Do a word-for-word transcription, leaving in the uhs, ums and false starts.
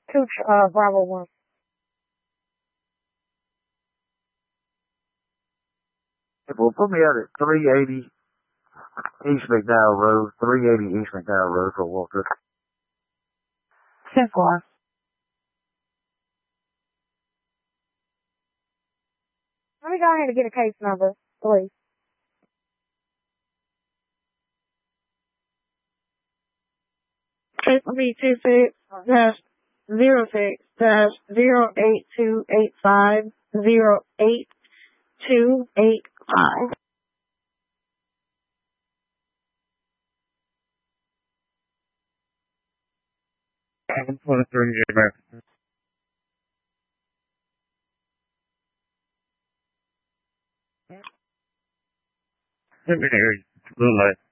Two, uh, Bravo one. Well, put me out at three eighty East McDowell Road, three eighty East McDowell Road for Walker. ten four. Let me go ahead and get a case number, please. Case number two six dash zero six dash zero eight two eight five zero eight two eight five. I'm twenty-three American. Let me hear you. A little late.